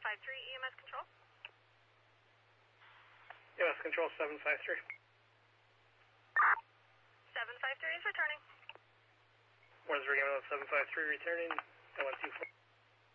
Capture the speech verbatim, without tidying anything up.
five three, E M S control. E M S control seven five three. seven five three is returning. What is Ring seven five three returning? I one two four.